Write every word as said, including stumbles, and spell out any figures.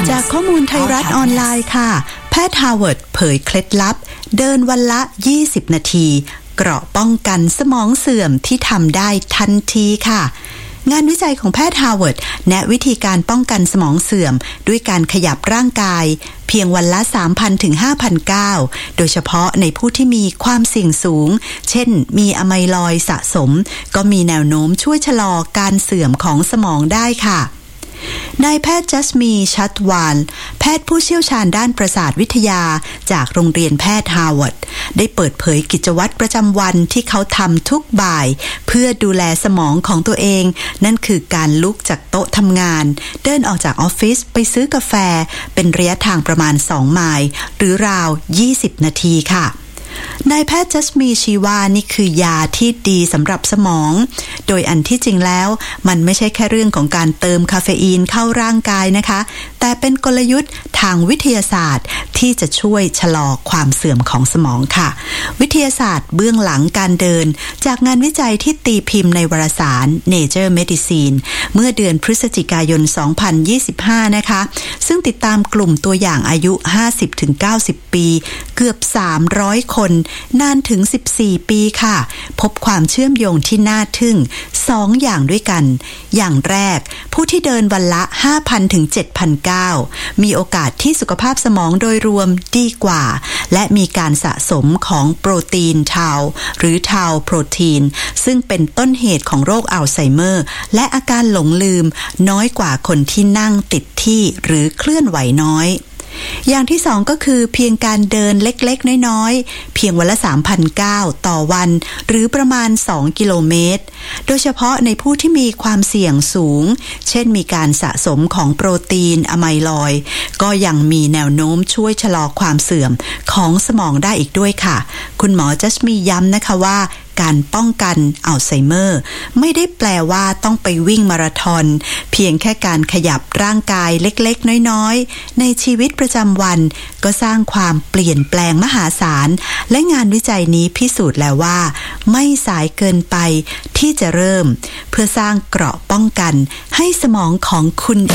จากข้อมูลไทยรัฐออนไลน์ค่ะแพทย์ฮาร์วาร์ดเผยเคล็ดลับเดินวันละยี่สิบนาทีเกราะป้องกันสมองเสื่อมที่ทำได้ทันทีค่ะงานวิจัยของแพทย์ฮาร์วาร์ดแนะวิธีการป้องกันสมองเสื่อมด้วยการขยับร่างกายเพียงวันละ สามพัน ถึง ห้าพัน ก้าวโดยเฉพาะในผู้ที่มีความเสี่ยงสูงเช่นมีอะไมลอยด์สะสมก็มีแนวโน้มช่วยชะลอการเสื่อมของสมองได้ค่ะนายแพทย์จัสมีชัตวาลแพทย์ผู้เชี่ยวชาญด้านประสาทวิทยาจากโรงเรียนแพทย์ฮาร์วาร์ดได้เปิดเผยกิจวัตรประจำวันที่เขาทำทุกบ่ายเพื่อดูแลสมองของตัวเองนั่นคือการลุกจากโต๊ะทำงานเดินออกจากออฟฟิศไปซื้อกาแฟเป็นระยะทางประมาณสองไมล์หรือราวยี่สิบนาทีค่ะนายแพทย์จัสมีชีว่านี่คือยาที่ดีสำหรับสมองโดยอันที่จริงแล้วมันไม่ใช่แค่เรื่องของการเติมคาเฟอีนเข้าร่างกายนะคะแต่เป็นกลยุทธ์ทางวิทยาศาสตร์ที่จะช่วยชะลอความเสื่อมของสมองค่ะวิทยาศาสตร์เบื้องหลังการเดินจากงานวิจัยที่ตีพิมพ์ในวารสาร Nature Medicine เมื่อเดือนพฤศจิกายน สองพันยี่สิบห้า นะคะซึ่งติดตามกลุ่มตัวอย่างอายุ ห้าสิบถึงเก้าสิบ ปีเกือบสามร้อยคนนานถึงสิบสี่ปีค่ะพบความเชื่อมโยงที่น่าทึ่งสองอย่างด้วยกันอย่างแรกผู้ที่เดินวันละ ห้าพัน ถึง เจ็ดพัน ก้าวมีโอกาสที่สุขภาพสมองโดยรวมดีกว่าและมีการสะสมของโปรตีนทาวหรือทาวโปรตีนซึ่งเป็นต้นเหตุของโรคอัลไซเมอร์และอาการหลงลืมน้อยกว่าคนที่นั่งติดที่หรือเคลื่อนไหวน้อยอย่างที่สองก็คือเพียงการเดินเล็กๆน้อยๆเพียงวันละ สามพัน ก้าวต่อวันหรือประมาณสองกิโลเมตรโดยเฉพาะในผู้ที่มีความเสี่ยงสูงเช่นมีการสะสมของโปรตีนอะไมลอยด์ก็ยังมีแนวโน้มช่วยชะลอความเสื่อมของสมองได้อีกด้วยค่ะคุณหมอจัสมีย้ำนะคะว่าการป้องกันอัลไซเมอร์ไม่ได้แปลว่าต้องไปวิ่งมาราธอนเพียงแค่การขยับร่างกายเล็กๆน้อยๆในชีวิตประจำวันก็สร้างความเปลี่ยนแปลงมหาศาลและงานวิจัยนี้พิสูจน์แล้วว่าไม่สายเกินไปที่จะเริ่มเพื่อสร้างเกราะป้องกันให้สมองของคุณเอ